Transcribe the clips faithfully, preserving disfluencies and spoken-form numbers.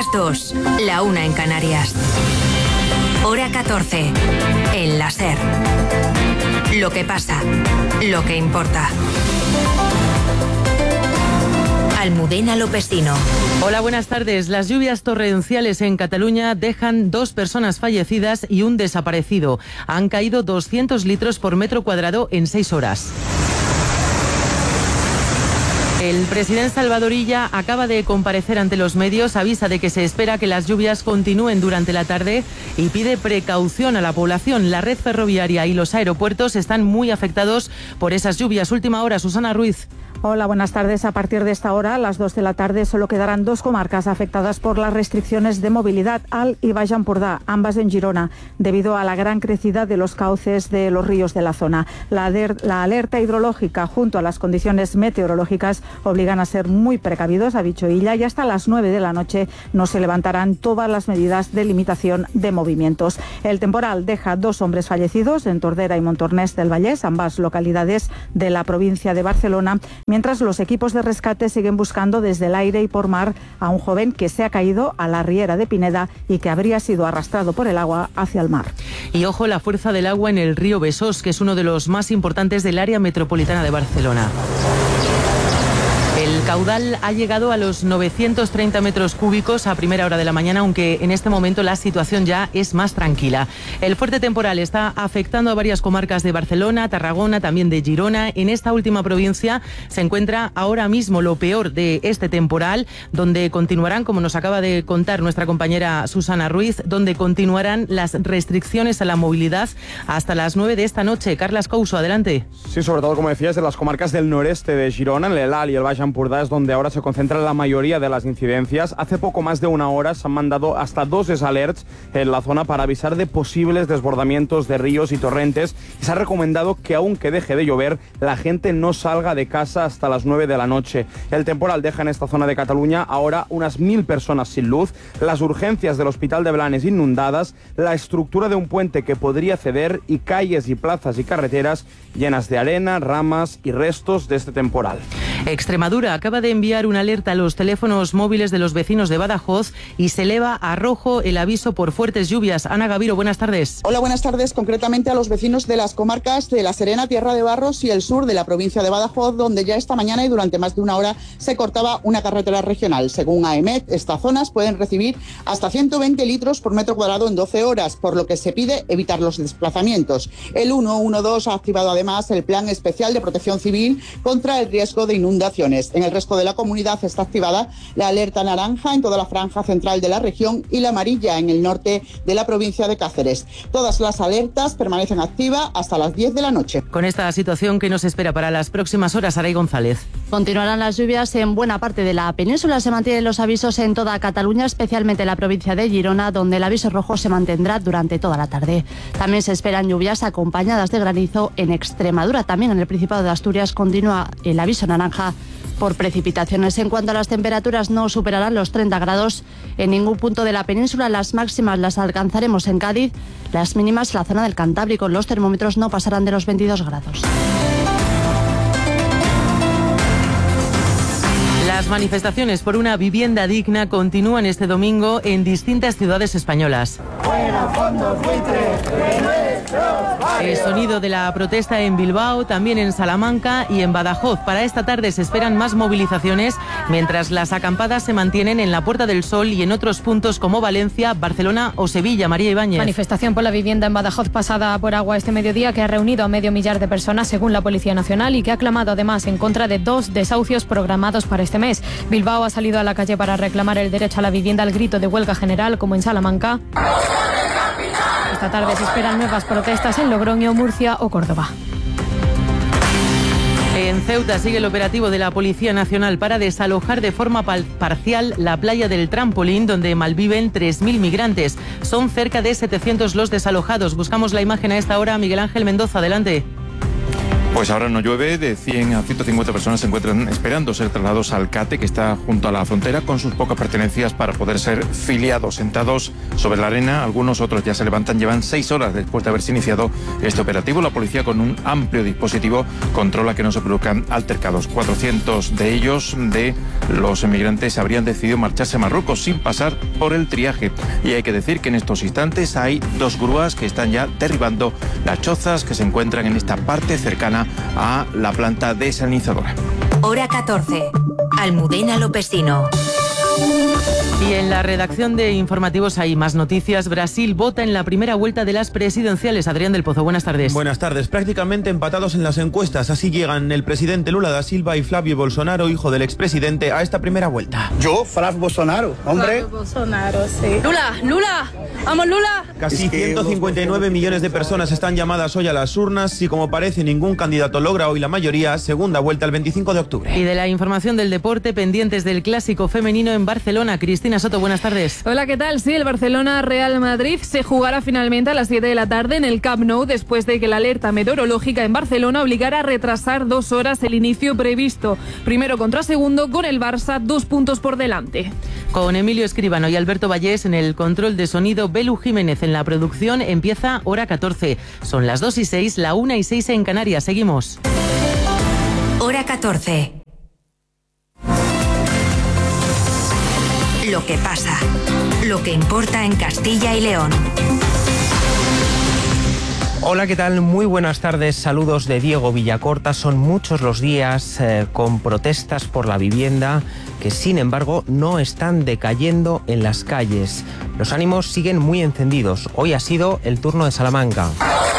dos, la una en Canarias. Hora catorce, en la SER. Lo que pasa, lo que importa. Almudena Lopesino. Hola, buenas tardes. Las lluvias torrenciales en Cataluña dejan dos personas fallecidas y un desaparecido. Han caído doscientos litros por metro cuadrado en seis horas. El presidente Salvador Illa acaba de comparecer ante los medios, avisa de que se espera que las lluvias continúen durante la tarde y pide precaución a la población. La red ferroviaria y los aeropuertos están muy afectados por esas lluvias. Última hora, Susana Ruiz. Hola, buenas tardes. A partir de esta hora, a las dos de la tarde, solo quedarán dos comarcas afectadas por las restricciones de movilidad, Alt y Baix Empordà, ambas en Girona, debido a la gran crecida de los cauces de los ríos de la zona. La, la alerta hidrológica junto a las condiciones meteorológicas obligan a ser muy precavidos, ha dicho Illa, y hasta las nueve de la noche no se levantarán todas las medidas de limitación de movimientos. El temporal deja dos hombres fallecidos en Tordera y Montornès del Vallès, ambas localidades de la provincia de Barcelona, mientras los equipos de rescate siguen buscando desde el aire y por mar a un joven que se ha caído a la riera de Pineda y que habría sido arrastrado por el agua hacia el mar. Y ojo la fuerza del agua en el río Besós, que es uno de los más importantes del área metropolitana de Barcelona. El caudal ha llegado a los novecientos treinta metros cúbicos a primera hora de la mañana, aunque en este momento la situación ya es más tranquila. El fuerte temporal está afectando a varias comarcas de Barcelona, Tarragona, también de Girona. En esta última provincia se encuentra ahora mismo lo peor de este temporal, donde continuarán, como nos acaba de contar nuestra compañera Susana Ruiz, donde continuarán las restricciones a la movilidad hasta las nueve de esta noche. Carlas Couso, adelante. Sí, sobre todo, como decías, de las comarcas del noreste de Girona, en el Alt y el Baix Empordà es donde ahora se concentra la mayoría de las incidencias. Hace poco más de una hora se han mandado hasta dos desalerts en la zona para avisar de posibles desbordamientos de ríos y torrentes, y se ha recomendado que aunque deje de llover, la gente no salga de casa hasta las nueve de la noche. El temporal deja en esta zona de Cataluña ahora unas mil personas sin luz, las urgencias del Hospital de Blanes inundadas, la estructura de un puente que podría ceder y calles y plazas y carreteras llenas de arena, ramas y restos de este temporal. Extremadura acaba de enviar una alerta a los teléfonos móviles de los vecinos de Badajoz y se eleva a rojo el aviso por fuertes lluvias. Ana Gaviro, buenas tardes. Hola, buenas tardes. Concretamente a los vecinos de las comarcas de La Serena, Tierra de Barros y el sur de la provincia de Badajoz, donde ya esta mañana y durante más de una hora se cortaba una carretera regional. Según AEMET, estas zonas pueden recibir hasta ciento veinte litros por metro cuadrado en doce horas, por lo que se pide evitar los desplazamientos. El ciento doce ha activado además el Plan Especial de Protección Civil contra el riesgo de inundaciones. En el resto de la comunidad está activada la alerta naranja en toda la franja central de la región y la amarilla en el norte de la provincia de Cáceres. Todas las alertas permanecen activas hasta las diez de la noche. Con esta situación, ¿qué nos espera para las próximas horas, Aray González? Continuarán las lluvias en buena parte de la península. Se mantienen los avisos en toda Cataluña, especialmente en la provincia de Girona, donde el aviso rojo se mantendrá durante toda la tarde. También se esperan lluvias acompañadas de granizo en Extremadura. También en el Principado de Asturias continúa el aviso naranja por precipitaciones. En cuanto a las temperaturas, no superarán los treinta grados en ningún punto de la península. Las máximas las alcanzaremos en Cádiz, las mínimas en la zona del Cantábrico. Los termómetros no pasarán de los veintidós grados. Las manifestaciones por una vivienda digna continúan este domingo en distintas ciudades españolas. El sonido de la protesta en Bilbao, también en Salamanca y en Badajoz. Para esta tarde se esperan más movilizaciones, mientras las acampadas se mantienen en la Puerta del Sol y en otros puntos como Valencia, Barcelona o Sevilla. María Ibáñez. Manifestación por la vivienda en Badajoz pasada por agua este mediodía, que ha reunido a medio millar de personas según la Policía Nacional y que ha clamado además en contra de dos desahucios programados para este mes. Bilbao ha salido a la calle para reclamar el derecho a la vivienda al grito de huelga general, como en Salamanca. Esta tarde se esperan nuevas protestas en Logroño, Murcia o Córdoba. En Ceuta sigue el operativo de la Policía Nacional para desalojar de forma parcial la playa del Trampolín, donde malviven tres mil migrantes. Son cerca de setecientos los desalojados. Buscamos la imagen a esta hora. Miguel Ángel Mendoza, adelante. Pues ahora no llueve, de cien a ciento cincuenta personas se encuentran esperando ser trasladados al CATE, que está junto a la frontera, con sus pocas pertenencias para poder ser filiados. Sentados sobre la arena, algunos otros ya se levantan, llevan seis horas después de haberse iniciado este operativo. La policía, con un amplio dispositivo, controla que no se produzcan altercados. cuatrocientos de ellos, de los emigrantes, habrían decidido marcharse a Marruecos sin pasar por el triaje. Y hay que decir que en estos instantes hay dos grúas que están ya derribando las chozas que se encuentran en esta parte cercana a la planta desalinizadora. Hora catorce. Almudena Lopesino. Y en la redacción de informativos hay más noticias. Brasil vota en la primera vuelta de las presidenciales. Adrián del Pozo, buenas tardes. Buenas tardes. Prácticamente empatados en las encuestas. Así llegan el presidente Lula da Silva y Flavio Bolsonaro, hijo del expresidente, a esta primera vuelta. Yo, Flavio Bolsonaro, hombre. Flavio Bolsonaro, sí. Lula, Lula, vamos Lula. Casi ciento cincuenta y nueve millones de personas están llamadas hoy a las urnas y, como parece, ningún candidato logra hoy la mayoría. Segunda vuelta el veinticinco de octubre. Y de la información del deporte, pendientes del clásico femenino en Barcelona. Cristina Soto, buenas tardes. Hola, ¿qué tal? Sí, el Barcelona-Real Madrid se jugará finalmente a las siete de la tarde en el Camp Nou, después de que la alerta meteorológica en Barcelona obligara a retrasar dos horas el inicio previsto. Primero contra segundo, con el Barça dos puntos por delante. Con Emilio Escribano y Alberto Vallés en el control de sonido, Belu Jiménez en la producción. Empieza Hora catorce. Son las dos y seis, la una y seis en Canarias. Seguimos. Hora catorce. Lo que pasa, lo que importa en Castilla y León. Hola, ¿qué tal? Muy buenas tardes. Saludos de Diego Villacorta. Son muchos los días eh, con protestas por la vivienda que, sin embargo, no están decayendo en las calles. Los ánimos siguen muy encendidos. Hoy ha sido el turno de Salamanca.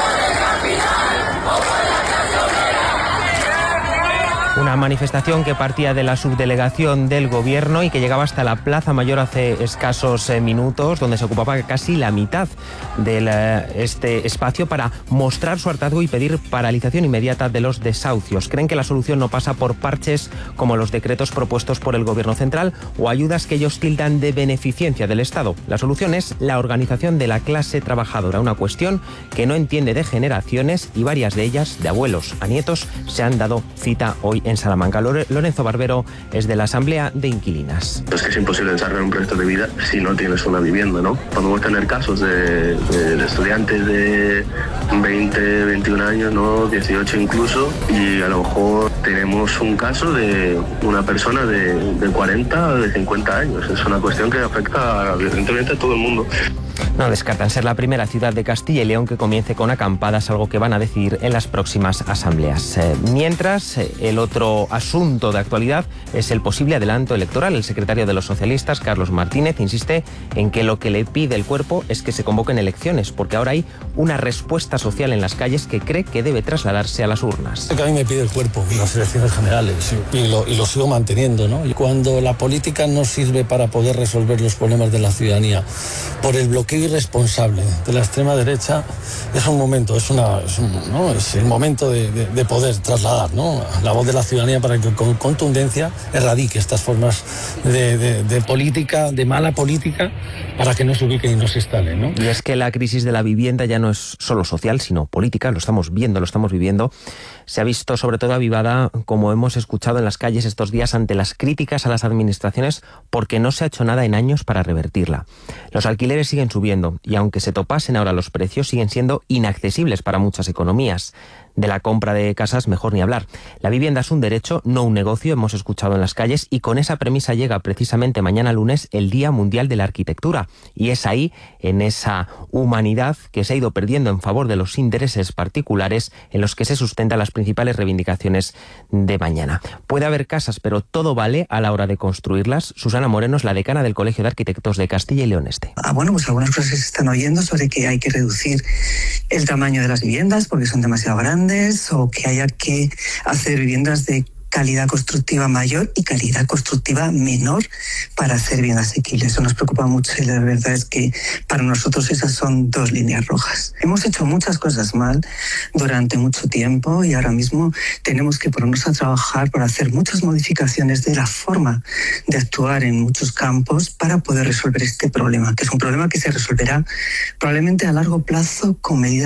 Una manifestación que partía de la subdelegación del gobierno y que llegaba hasta la Plaza Mayor hace escasos eh, minutos, donde se ocupaba casi la mitad de la, este espacio para mostrar su hartazgo y pedir paralización inmediata de los desahucios. Creen que la solución no pasa por parches como los decretos propuestos por el gobierno central o ayudas que ellos tildan de beneficencia del Estado. La solución es la organización de la clase trabajadora, una cuestión que no entiende de generaciones y varias de ellas, de abuelos a nietos, se han dado cita hoy en Salamanca. Lorenzo Barbero es de la Asamblea de Inquilinas. Es que es imposible desarrollar un proyecto de vida si no tienes una vivienda, ¿no? Podemos tener casos de, de estudiantes de veinte, veintiún años, ¿no? dieciocho incluso, y a lo mejor tenemos un caso de una persona de, de cuarenta, de cincuenta años. Es una cuestión que afecta evidentemente a todo el mundo. No descartan ser la primera ciudad de Castilla y León que comience con acampadas, algo que van a decidir en las próximas asambleas. Eh, mientras, eh, el otro asunto de actualidad es el posible adelanto electoral. El secretario de los socialistas, Carlos Martínez, insiste en que lo que le pide el cuerpo es que se convoquen elecciones, porque ahora hay una respuesta social en las calles que cree que debe trasladarse a las urnas. Que a mí me pide el cuerpo, las elecciones generales, y lo, y lo sigo manteniendo, ¿no? Y cuando la política no sirve para poder resolver los problemas de la ciudadanía por el bloqueo irresponsable de la extrema derecha, es un momento, es, una, es, un, ¿no? es el momento de, de, de poder trasladar, ¿no?, la voz de la ciudadanía para que con contundencia erradique estas formas de, de, de política, de mala política, para que no se ubiquen y no se instalen, ¿no? Y es que la crisis de la vivienda ya no es solo social, sino política. Lo estamos viendo, lo estamos viviendo. Se ha visto sobre todo avivada, como hemos escuchado en las calles estos días, ante las críticas a las administraciones porque no se ha hecho nada en años para revertirla. Los alquileres siguen subiendo y, aunque se topasen ahora los precios, siguen siendo inaccesibles para muchas economías. De la compra de casas, mejor ni hablar. La vivienda es un derecho, no un negocio, hemos escuchado en las calles, y con esa premisa llega precisamente mañana lunes el Día Mundial de la Arquitectura. Y es ahí, en esa humanidad que se ha ido perdiendo en favor de los intereses particulares, en los que se sustentan las principales reivindicaciones de mañana. Puede haber casas, pero todo vale a la hora de construirlas. Susana Moreno es la decana del Colegio de Arquitectos de Castilla y León Este. Ah, bueno, pues algunas cosas que se están oyendo sobre que hay que reducir el tamaño de las viviendas porque son demasiado grandes, o que haya que hacer viviendas de calidad constructiva mayor y calidad constructiva menor para hacer bien asequible. Eso nos preocupa mucho y la verdad es que para nosotros esas son dos líneas rojas. Hemos hecho muchas cosas mal durante mucho tiempo y ahora mismo tenemos que ponernos a trabajar para hacer muchas modificaciones de la forma de actuar en muchos campos para poder resolver este problema, que es un problema que se resolverá probablemente a largo plazo con medidas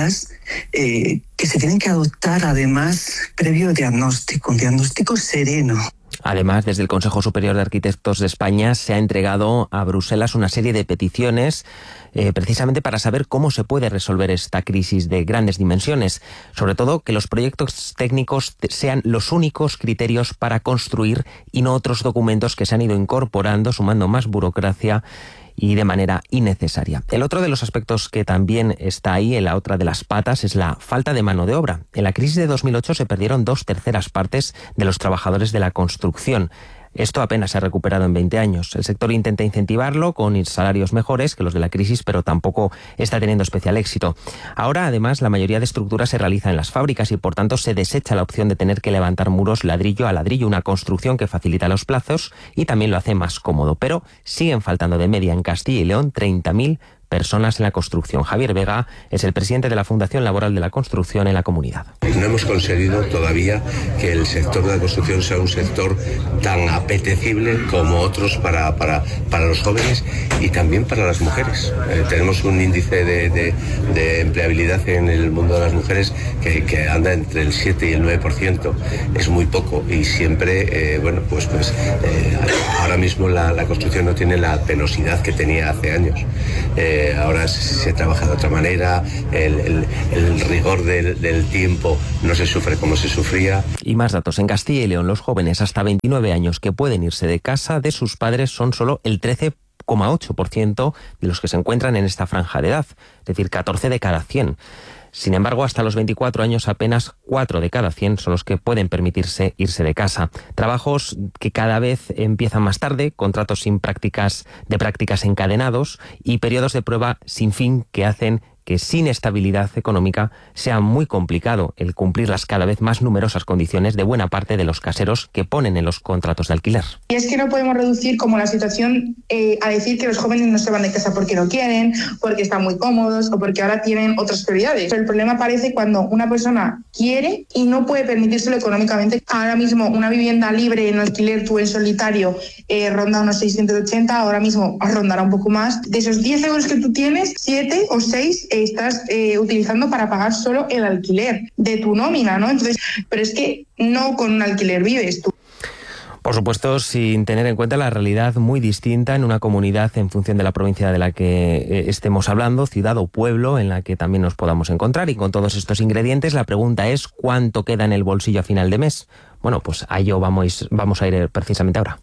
eh, que se tienen que adoptar además previo diagnóstico, un diagnóstico sereno. Además, desde el Consejo Superior de Arquitectos de España se ha entregado a Bruselas una serie de peticiones eh, precisamente para saber cómo se puede resolver esta crisis de grandes dimensiones. Sobre todo, que los proyectos técnicos sean los únicos criterios para construir y no otros documentos que se han ido incorporando, sumando más burocracia y de manera innecesaria. El otro de los aspectos que también está ahí, en la otra de las patas, es la falta de mano de obra. En la crisis de dos mil ocho se perdieron dos terceras partes de los trabajadores de la construcción. Esto apenas se ha recuperado en veinte años. El sector intenta incentivarlo con salarios mejores que los de la crisis, pero tampoco está teniendo especial éxito. Ahora, además, la mayoría de estructuras se realiza en las fábricas y, por tanto, se desecha la opción de tener que levantar muros ladrillo a ladrillo, una construcción que facilita los plazos y también lo hace más cómodo. Pero siguen faltando de media en Castilla y León treinta mil personas en la construcción. Javier Vega es el presidente de la Fundación Laboral de la Construcción en la comunidad. No hemos conseguido todavía que el sector de la construcción sea un sector tan apetecible como otros para, para, para los jóvenes y también para las mujeres. Eh, tenemos un índice de, de, de empleabilidad en el mundo de las mujeres que, que anda entre el siete y el nueve por ciento. Es muy poco y siempre, eh, bueno, pues, pues eh, ahora mismo la, la construcción no tiene la penosidad que tenía hace años. Eh, ahora se trabaja de otra manera, el, el, el rigor del, del tiempo no se sufre como se sufría. Y más datos. En Castilla y León, los jóvenes hasta veintinueve años que pueden irse de casa de sus padres son solo el trece coma ocho por ciento de los que se encuentran en esta franja de edad, es decir, catorce de cada cien. Sin embargo, hasta los veinticuatro años apenas cuatro de cada cien son los que pueden permitirse irse de casa. Trabajos que cada vez empiezan más tarde, contratos sin prácticas de prácticas encadenados y periodos de prueba sin fin que hacen que sin estabilidad económica sea muy complicado el cumplir las cada vez más numerosas condiciones de buena parte de los caseros que ponen en los contratos de alquiler. Y es que no podemos reducir como la situación eh, a decir que los jóvenes no se van de casa porque no quieren, porque están muy cómodos o porque ahora tienen otras prioridades. Pero el problema aparece cuando una persona quiere y no puede permitírselo económicamente. Ahora mismo una vivienda libre en alquiler, tú en solitario, eh, ronda unos seiscientos ochenta, ahora mismo rondará un poco más. De esos diez euros que tú tienes, siete o seis estás eh, utilizando para pagar solo el alquiler de tu nómina, ¿no? Entonces, pero es que no con un alquiler vives tú. Por supuesto, sin tener en cuenta la realidad muy distinta en una comunidad en función de la provincia de la que estemos hablando, ciudad o pueblo en la que también nos podamos encontrar. Y con todos estos ingredientes, la pregunta es ¿cuánto queda en el bolsillo a final de mes? Bueno, pues a ello vamos, vamos a ir precisamente ahora.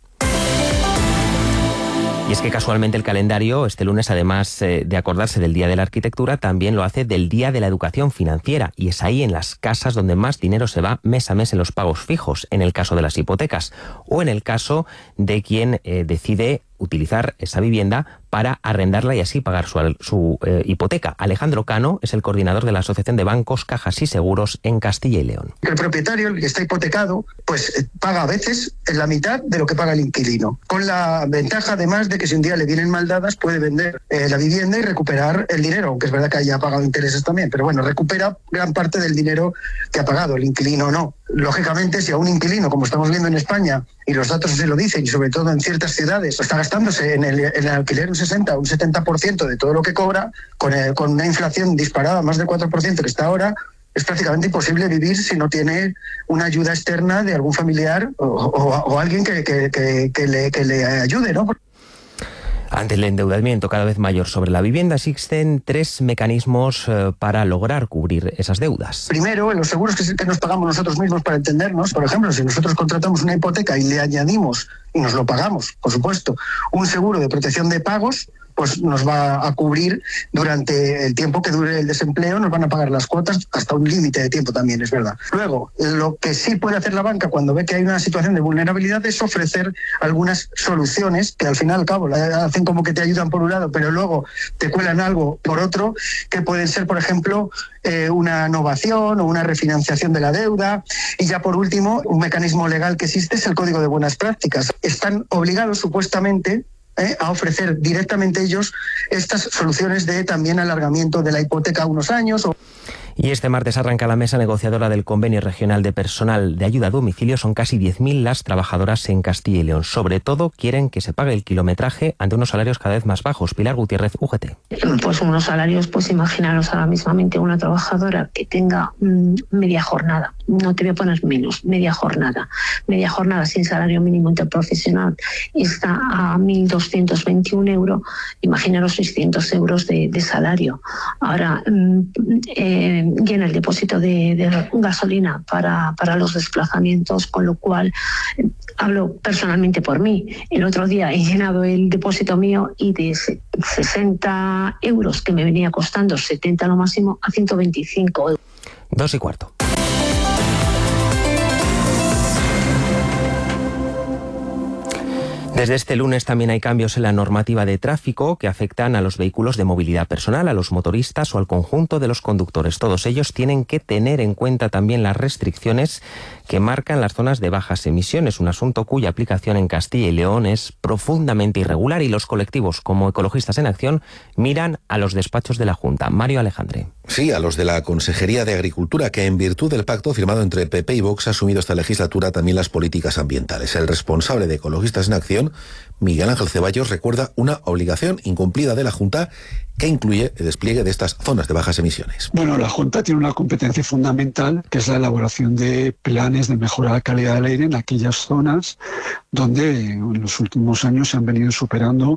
Y es que casualmente el calendario, este lunes, además eh, de acordarse del Día de la Arquitectura, también lo hace del Día de la Educación Financiera. Y es ahí, en las casas, donde más dinero se va mes a mes en los pagos fijos, en el caso de las hipotecas, o en el caso de quien eh, decide utilizar esa vivienda para arrendarla y así pagar su, su eh, hipoteca. Alejandro Cano es el coordinador de la Asociación de Bancos, Cajas y Seguros en Castilla y León. El propietario, el que está hipotecado, pues paga a veces en la mitad de lo que paga el inquilino, con la ventaja además de que si un día le vienen mal dadas puede vender eh, la vivienda y recuperar el dinero, aunque es verdad que haya pagado intereses también, pero bueno, recupera gran parte del dinero que ha pagado, el inquilino no. Lógicamente, si a un inquilino, como estamos viendo en España, y los datos se lo dicen, y sobre todo en ciertas ciudades, está gastándose en el, en el alquiler un sesenta o un setenta por ciento de todo lo que cobra, con, el, con una inflación disparada, más del cuatro por ciento que está ahora, es prácticamente imposible vivir si no tiene una ayuda externa de algún familiar o, o, o alguien que, que, que, que, le, que le ayude, ¿no? Ante el endeudamiento cada vez mayor sobre la vivienda, existen tres mecanismos eh, para lograr cubrir esas deudas. Primero, en los seguros que, que nos pagamos nosotros mismos para entendernos, por ejemplo, si nosotros contratamos una hipoteca y le añadimos, y nos lo pagamos, por supuesto, un seguro de protección de pagos, pues nos va a cubrir durante el tiempo que dure el desempleo, nos van a pagar las cuotas hasta un límite de tiempo también, es verdad. Luego, lo que sí puede hacer la banca cuando ve que hay una situación de vulnerabilidad es ofrecer algunas soluciones que al fin y al cabo hacen como que te ayudan por un lado, pero luego te cuelan algo por otro, que pueden ser, por ejemplo, eh, una innovación o una refinanciación de la deuda. Y ya por último, un mecanismo legal que existe es el Código de Buenas Prácticas. Están obligados supuestamente Eh, a ofrecer directamente ellos estas soluciones de también alargamiento de la hipoteca a unos años. O... Y este martes arranca la mesa negociadora del Convenio Regional de Personal de Ayuda a Domicilio. Son casi diez mil las trabajadoras en Castilla y León. Sobre todo quieren que se pague el kilometraje ante unos salarios cada vez más bajos. Pilar Gutiérrez, U G T. Pues unos salarios, pues imaginaros ahora mismamente una trabajadora que tenga mmm, media jornada. No te voy a poner menos, media jornada. Media jornada sin salario mínimo interprofesional está a mil doscientos veintiún euros. Imaginaros seiscientos euros de, de salario. Ahora, eh, llena el depósito de, de gasolina para, para los desplazamientos, con lo cual eh, hablo personalmente por mí. El otro día he llenado el depósito mío y de sesenta euros que me venía costando, setenta lo máximo, a ciento veinticinco euros. Dos y cuarto. Desde este lunes también hay cambios en la normativa de tráfico que afectan a los vehículos de movilidad personal, a los motoristas o al conjunto de los conductores. Todos ellos tienen que tener en cuenta también las restricciones que marcan las zonas de bajas emisiones, un asunto cuya aplicación en Castilla y León es profundamente irregular y los colectivos como Ecologistas en Acción miran a los despachos de la Junta. Mario Alejandre. Sí, a los de la Consejería de Agricultura, que en virtud del pacto firmado entre P P y Vox ha asumido esta legislatura también las políticas ambientales. El responsable de Ecologistas en Acción, Miguel Ángel Ceballos, recuerda una obligación incumplida de la Junta que incluye el despliegue de estas zonas de bajas emisiones. Bueno, la Junta tiene una competencia fundamental, que es la elaboración de planes de mejora de la calidad del aire en aquellas zonas donde en los últimos años se han venido superando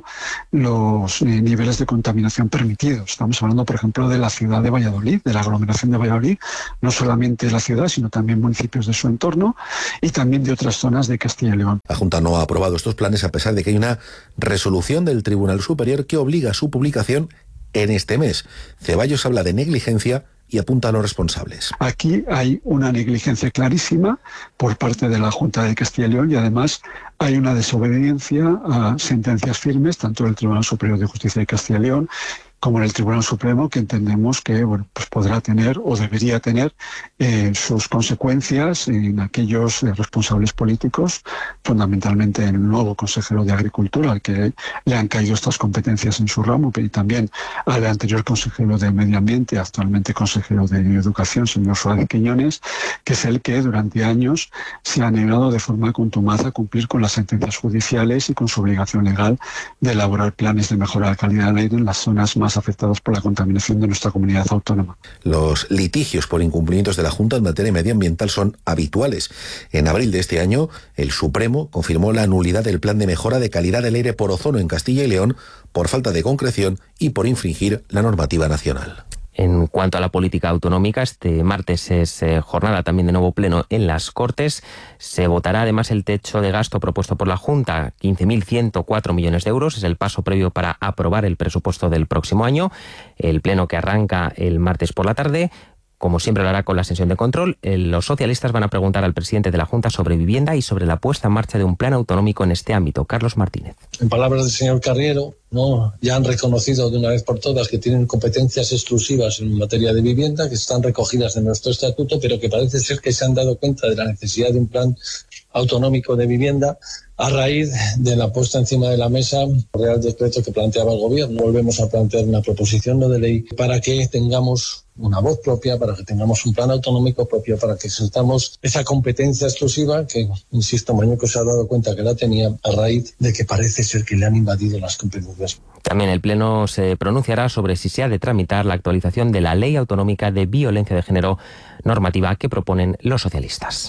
los eh, niveles de contaminación permitidos. Estamos hablando, por ejemplo, de la ciudad de Valladolid, de la aglomeración de Valladolid, no solamente la ciudad, sino también municipios de su entorno y también de otras zonas de Castilla y León. La Junta no ha aprobado estos planes a pesar de que hay una resolución del Tribunal Superior que obliga a su publicación en este mes. Ceballos habla de negligencia y apunta a los responsables. Aquí hay una negligencia clarísima por parte de la Junta de Castilla y León y además hay una desobediencia a sentencias firmes tanto del Tribunal Superior de Justicia de Castilla y León como en el Tribunal Supremo, que entendemos que bueno, pues podrá tener o debería tener eh, sus consecuencias en aquellos eh, responsables políticos, fundamentalmente en el nuevo consejero de Agricultura, al que le han caído estas competencias en su ramo, y también al anterior consejero de Medio Ambiente, actualmente consejero de Educación, señor Suárez Quiñones, que es el que durante años se ha negado de forma contumaz a cumplir con las sentencias judiciales y con su obligación legal de elaborar planes de mejora de la calidad del aire en las zonas más afectados por la contaminación de nuestra comunidad autónoma. Los litigios por incumplimientos de la Junta en materia medioambiental son habituales. En abril de este año, el Supremo confirmó la nulidad del plan de mejora de calidad del aire por ozono en Castilla y León por falta de concreción y por infringir la normativa nacional. En cuanto a la política autonómica, este martes es eh, jornada también de nuevo pleno en las Cortes. Se votará además el techo de gasto propuesto por la Junta, quince mil ciento cuatro millones de euros. Es el paso previo para aprobar el presupuesto del próximo año. El pleno que arranca el martes por la tarde. Como siempre lo hará con la sesión de control, los socialistas van a preguntar al presidente de la Junta sobre vivienda y sobre la puesta en marcha de un plan autonómico en este ámbito. Carlos Martínez. En palabras del señor Carriero, ¿no? Ya han reconocido de una vez por todas que tienen competencias exclusivas en materia de vivienda, que están recogidas en nuestro estatuto, pero que parece ser que se han dado cuenta de la necesidad de un plan autonómico de vivienda a raíz de la puesta encima de la mesa del Real Decreto que planteaba el Gobierno. Volvemos a plantear una proposición no de ley para que tengamos una voz propia, para que tengamos un plan autonómico propio, para que sintamos esa competencia exclusiva que, insisto, Mañueco se ha dado cuenta que la tenía a raíz de que parece ser que le han invadido las competencias. También el Pleno se pronunciará sobre si se ha de tramitar la actualización de la Ley Autonómica de Violencia de Género, normativa que proponen los socialistas.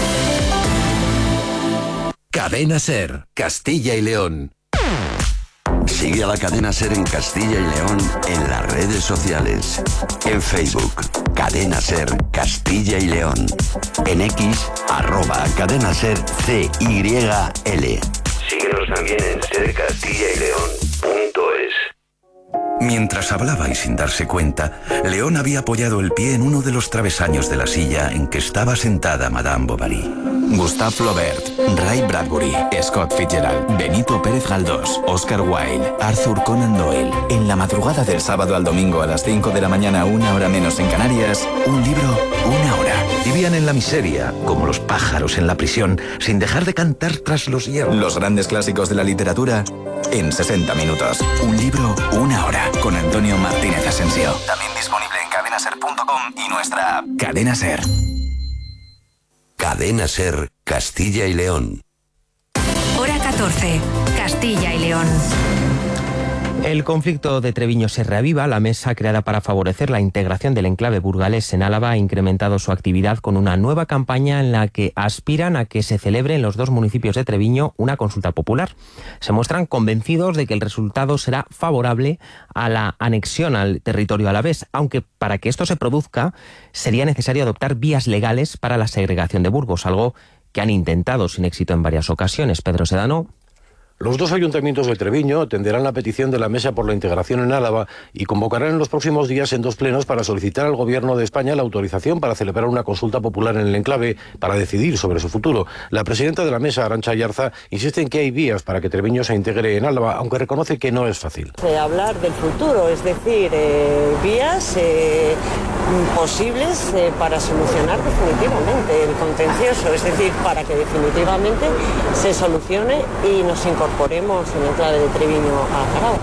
Cadena SER, Castilla y León. Sigue a la Cadena SER en Castilla y León en las redes sociales. En Facebook, Cadena SER Castilla y León. En X, arroba Cadena SER C Y L. Síguenos también en ser castilla y león punto es. Mientras hablaba y sin darse cuenta, León había apoyado el pie en uno de los travesaños de la silla en que estaba sentada Madame Bovary. Gustave Flaubert, Ray Bradbury, Scott Fitzgerald, Benito Pérez Galdós, Oscar Wilde, Arthur Conan Doyle. En la madrugada del sábado al domingo a las cinco de la mañana, una hora menos en Canarias, un libro, una hora. Vivían en la miseria, como los pájaros en la prisión, sin dejar de cantar tras los hierros. Los grandes clásicos de la literatura en sesenta minutos. Un libro, una hora, con Antonio Martínez Asensio. También disponible en cadena cadena ser punto com y nuestra app. Cadena Ser. Cadena Ser, Castilla y León. Hora catorce, Castilla y León. El conflicto de Treviño se reaviva. La mesa creada para favorecer la integración del enclave burgalés en Álava ha incrementado su actividad con una nueva campaña en la que aspiran a que se celebre en los dos municipios de Treviño una consulta popular. Se muestran convencidos de que el resultado será favorable a la anexión al territorio alavés, aunque para que esto se produzca sería necesario adoptar vías legales para la segregación de Burgos, algo que han intentado sin éxito en varias ocasiones. Pedro Sedano. Los dos ayuntamientos de Treviño atenderán la petición de la Mesa por la Integración en Álava y convocarán en los próximos días en dos plenos para solicitar al Gobierno de España la autorización para celebrar una consulta popular en el enclave para decidir sobre su futuro. La presidenta de la Mesa, Arantxa Ayarza, insiste en que hay vías para que Treviño se integre en Álava, aunque reconoce que no es fácil. Eh, hablar del futuro, es decir, eh, vías eh, posibles eh, para solucionar definitivamente el contencioso, es decir, para que definitivamente se solucione y nos incorporemos en el enclave de Treviño a Jarao.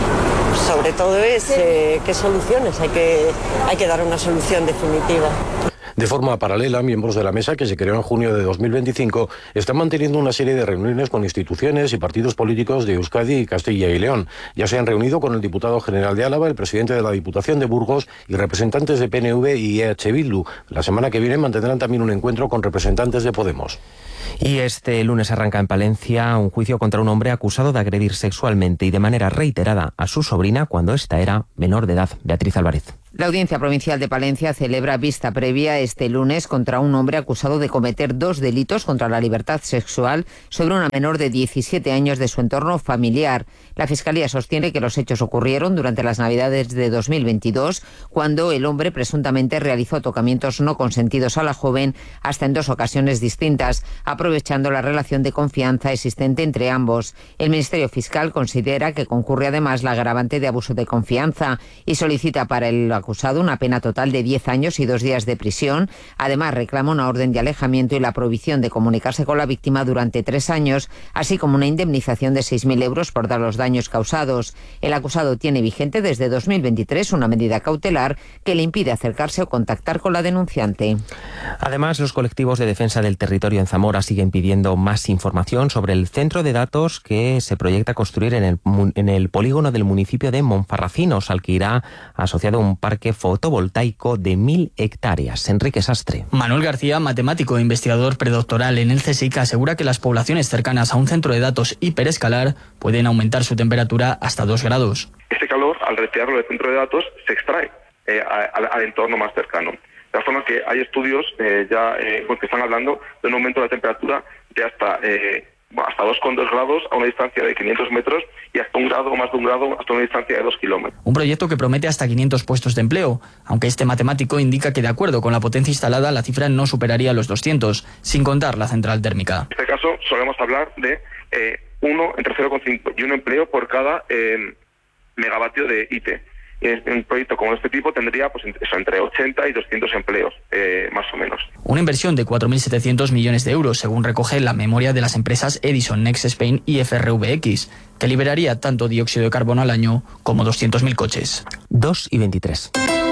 Sobre todo es eh, qué soluciones, hay que, hay que dar una solución definitiva. De forma paralela, miembros de la mesa, que se creó en junio de dos mil veinticinco, están manteniendo una serie de reuniones con instituciones y partidos políticos de Euskadi y Castilla y León. Ya se han reunido con el diputado general de Álava, el presidente de la Diputación de Burgos y representantes de P N V y E H Bildu. La semana que viene mantendrán también un encuentro con representantes de Podemos. Y este lunes arranca en Palencia un juicio contra un hombre acusado de agredir sexualmente y de manera reiterada a su sobrina cuando ésta era menor de edad. Beatriz Álvarez. La Audiencia Provincial de Palencia celebra vista previa este lunes contra un hombre acusado de cometer dos delitos contra la libertad sexual sobre una menor de diecisiete años de su entorno familiar. La Fiscalía sostiene que los hechos ocurrieron durante las Navidades de dos mil veintidós, cuando el hombre presuntamente realizó tocamientos no consentidos a la joven hasta en dos ocasiones distintas, aprovechando la relación de confianza existente entre ambos. El Ministerio Fiscal considera que concurre además la agravante de abuso de confianza y solicita para el acusado una pena total de diez años y dos días de prisión. Además, reclama una orden de alejamiento y la prohibición de comunicarse con la víctima durante tres años, así como una indemnización de seis mil euros por dar los daños causados. El acusado tiene vigente desde dos mil veintitrés una medida cautelar que le impide acercarse o contactar con la denunciante. Además, los colectivos de defensa del territorio en Zamora siguen pidiendo más información sobre el centro de datos que se proyecta construir en el, en el polígono del municipio de Monfarracinos, al que irá asociado un parque fotovoltaico de mil hectáreas. Enrique Sastre. Manuel García, matemático e investigador predoctoral en el CSIC, asegura que las poblaciones cercanas a un centro de datos hiperescalar pueden aumentar su temperatura hasta dos grados. Este calor, al retirarlo del centro de datos, se extrae eh, al, al entorno más cercano. De la forma que hay estudios eh, ya eh, que están hablando de un aumento de la temperatura de hasta eh, hasta dos coma dos grados a una distancia de quinientos metros y hasta un grado o más de un grado hasta una distancia de dos kilómetros. Un proyecto que promete hasta quinientos puestos de empleo, aunque este matemático indica que de acuerdo con la potencia instalada la cifra no superaría los doscientos, sin contar la central térmica. En este caso solemos hablar de eh, uno entre cero coma cinco y un empleo por cada eh, megavatio de I T. Un proyecto como este tipo tendría pues eso, entre ochenta y doscientos empleos, eh, más o menos. Una inversión de cuatro mil setecientos millones de euros, según recoge la memoria de las empresas Edison, Next Spain y F R V X, que liberaría tanto dióxido de carbono al año como doscientos mil coches. dos y veintitrés.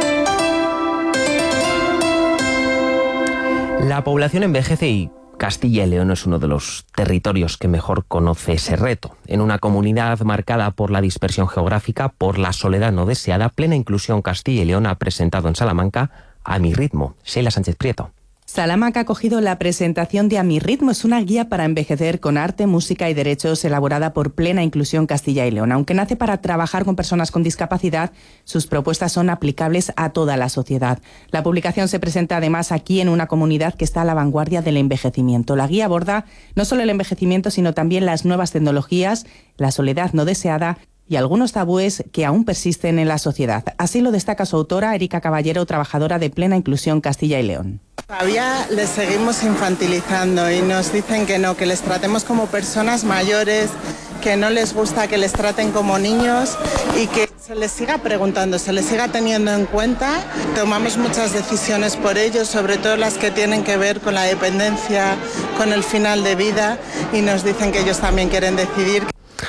La población envejece y Castilla y León es uno de los territorios que mejor conoce ese reto. En una comunidad marcada por la dispersión geográfica, por la soledad no deseada, Plena Inclusión Castilla y León ha presentado en Salamanca A Mi Ritmo. Sheila Sánchez Prieto. Salamanca ha acogido la presentación de A Mi Ritmo. Es una guía para envejecer con arte, música y derechos elaborada por Plena Inclusión Castilla y León. Aunque nace para trabajar con personas con discapacidad, sus propuestas son aplicables a toda la sociedad. La publicación se presenta además aquí en una comunidad que está a la vanguardia del envejecimiento. La guía aborda no solo el envejecimiento, sino también las nuevas tecnologías, la soledad no deseada y algunos tabúes que aún persisten en la sociedad. Así lo destaca su autora, Erika Caballero, trabajadora de Plena Inclusión Castilla y León. Todavía les seguimos infantilizando y nos dicen que no, que les tratemos como personas mayores, que no les gusta que les traten como niños y que se les siga preguntando, se les siga teniendo en cuenta. Tomamos muchas decisiones por ellos, sobre todo las que tienen que ver con la dependencia, con el final de vida, y nos dicen que ellos también quieren decidir.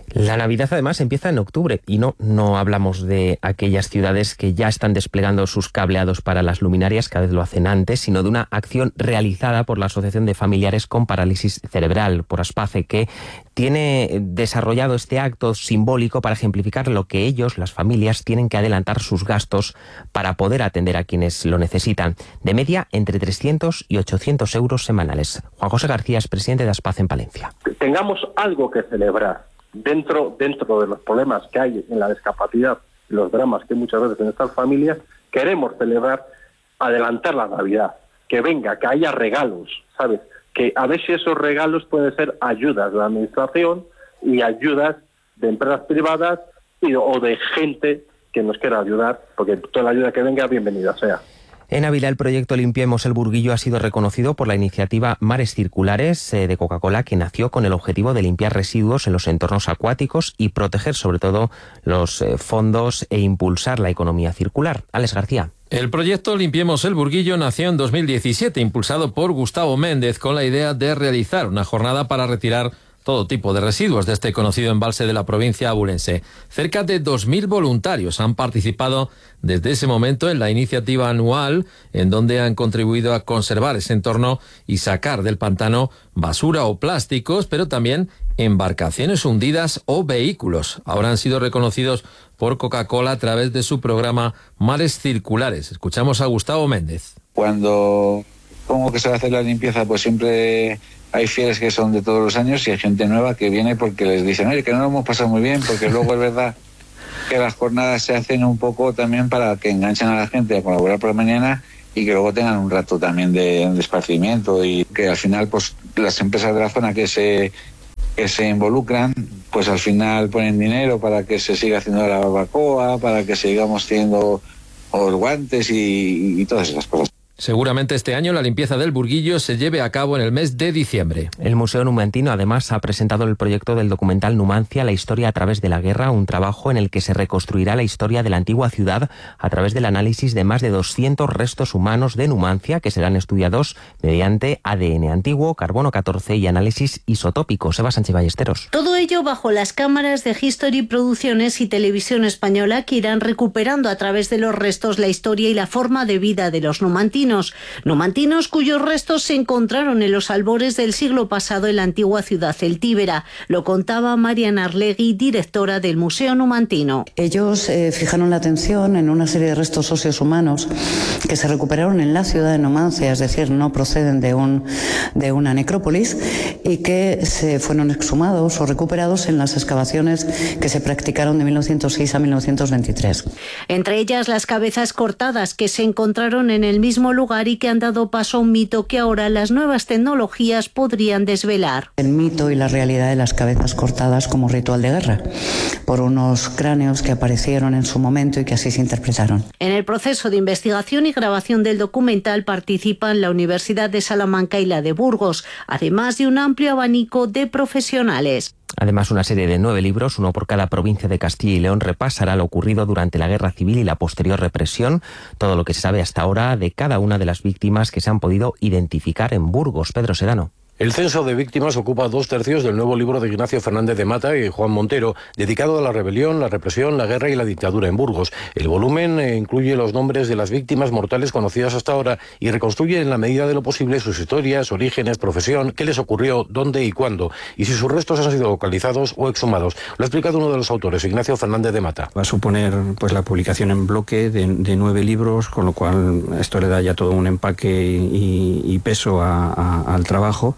La Navidad además empieza en octubre y no, no hablamos de aquellas ciudades que ya están desplegando sus cableados para las luminarias, cada vez lo hacen antes, sino de una acción realizada por la Asociación de Familiares con Parálisis Cerebral, por ASPACE, que tiene desarrollado este acto simbólico para ejemplificar lo que ellos, las familias, tienen que adelantar sus gastos para poder atender a quienes lo necesitan. De media, entre trescientos y ochocientos euros semanales. Juan José García es presidente de ASPACE en Palencia. Tengamos algo que celebrar. Dentro, dentro de los problemas que hay en la discapacidad, los dramas que muchas veces en estas familias, queremos celebrar, adelantar la Navidad, que venga, que haya regalos, ¿sabes? Que a ver si esos regalos pueden ser ayudas de la administración y ayudas de empresas privadas y, o de gente que nos quiera ayudar, porque toda la ayuda que venga, bienvenida sea. En Ávila, el proyecto Limpiemos el Burguillo ha sido reconocido por la iniciativa Mares Circulares eh, de Coca-Cola, que nació con el objetivo de limpiar residuos en los entornos acuáticos y proteger sobre todo los eh, fondos e impulsar la economía circular. Alex García. El proyecto Limpiemos el Burguillo nació en dos mil diecisiete, impulsado por Gustavo Méndez, con la idea de realizar una jornada para retirar todo tipo de residuos de este conocido embalse de la provincia abulense. Cerca de dos mil voluntarios han participado desde ese momento en la iniciativa anual, en donde han contribuido a conservar ese entorno y sacar del pantano basura o plásticos, pero también embarcaciones hundidas o vehículos. Ahora han sido reconocidos por Coca-Cola a través de su programa Mares Circulares. Escuchamos a Gustavo Méndez. Cuando pongo que se va a hacer la limpieza, pues siempre hay fieles que son de todos los años y hay gente nueva que viene porque les dicen, oye, que no lo hemos pasado muy bien, porque luego es verdad que las jornadas se hacen un poco también para que enganchen a la gente a colaborar por la mañana y que luego tengan un rato también de, de esparcimiento, y que al final pues las empresas de la zona que se que se involucran, pues al final ponen dinero para que se siga haciendo la barbacoa, para que sigamos teniendo los guantes y, y todas esas cosas. Seguramente este año la limpieza del Burguillo se lleve a cabo en el mes de diciembre. El Museo Numantino además ha presentado el proyecto del documental Numancia, la historia a través de la guerra, un trabajo en el que se reconstruirá la historia de la antigua ciudad a través del análisis de más de doscientos restos humanos de Numancia que serán estudiados mediante A D N antiguo, carbono catorce y análisis isotópico. Eva Sánchez Ballesteros. Todo ello bajo las cámaras de History Producciones y Televisión Española, que irán recuperando a través de los restos la historia y la forma de vida de los numantinos. Numantinos cuyos restos se encontraron en los albores del siglo pasado en la antigua ciudad celtíbera. Lo contaba Mariana Arlegui, directora del Museo Numantino. Ellos eh, fijaron la atención en una serie de restos óseos humanos que se recuperaron en la ciudad de Numancia, es decir, no proceden de, un, de una necrópolis, y que se fueron exhumados o recuperados en las excavaciones que se practicaron de mil novecientos seis a mil novecientos veintitrés. Entre ellas las cabezas cortadas que se encontraron en el mismo lugar lugar y que han dado paso a un mito que ahora las nuevas tecnologías podrían desvelar. El mito y la realidad de las cabezas cortadas como ritual de guerra por unos cráneos que aparecieron en su momento y que así se interpretaron. En el proceso de investigación y grabación del documental participan la Universidad de Salamanca y la de Burgos, además de un amplio abanico de profesionales. Además, una serie de nueve libros, uno por cada provincia de Castilla y León, repasará lo ocurrido durante la Guerra Civil y la posterior represión, todo lo que se sabe hasta ahora de cada una de las víctimas que se han podido identificar en Burgos. Pedro Sedano. El censo de víctimas ocupa dos tercios del nuevo libro de Ignacio Fernández de Mata y Juan Montero, dedicado a la rebelión, la represión, la guerra y la dictadura en Burgos. El volumen eh, incluye los nombres de las víctimas mortales conocidas hasta ahora y reconstruye en la medida de lo posible sus historias, orígenes, profesión, qué les ocurrió, dónde y cuándo, y si sus restos han sido localizados o exhumados. Lo ha explicado uno de los autores, Ignacio Fernández de Mata. Va a suponer pues la publicación en bloque de, de nueve libros, con lo cual esto le da ya todo un empaque y, y peso a, a, al trabajo,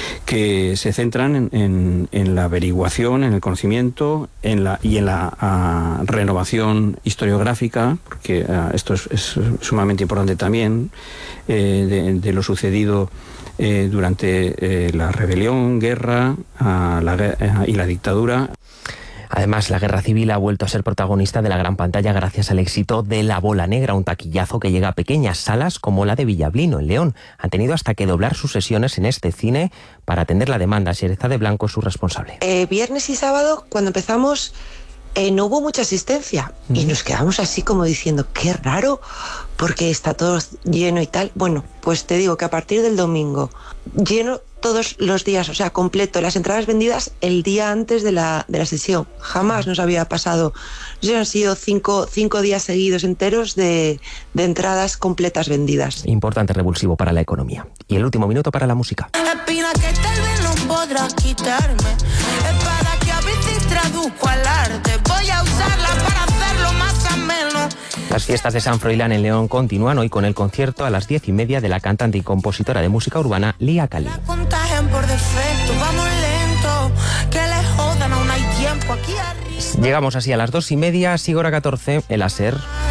que se centran en, en, en la averiguación, en el conocimiento en la, y en la a, renovación historiográfica, porque a, esto es, es sumamente importante también, eh, de, de lo sucedido eh, durante eh, la rebelión, guerra a la, a, y la dictadura. Además, la Guerra Civil ha vuelto a ser protagonista de la gran pantalla gracias al éxito de La Bola Negra, un taquillazo que llega a pequeñas salas como la de Villablino, en León. Han tenido hasta que doblar sus sesiones en este cine para atender la demanda. Xereza de Blanco es su responsable. Eh, viernes y sábado, cuando empezamos, eh, no hubo mucha asistencia. Mm. Y nos quedamos así como diciendo, qué raro, porque está todo lleno y tal. Bueno, pues te digo que a partir del domingo, lleno todos los días, o sea, completo, las entradas vendidas el día antes de la, de la sesión. Jamás nos había pasado. No sé, han sido cinco, cinco días seguidos enteros de, de entradas completas vendidas. Importante revulsivo para la economía. Y el último minuto para la música. Espina que tal vez no podrás quitarme. Espada que a veces traduzco al arte. Voy a usarla para hacerlo más ameno. Las fiestas de San Froilán en León continúan hoy con el concierto a las diez y media de la cantante y compositora de música urbana Lía Cali. Contagian por defecto, vamos lento, que les jodan, aún hay tiempo aquí arriba. Llegamos así a las dos y media, sigue hora catorce, el A S E R.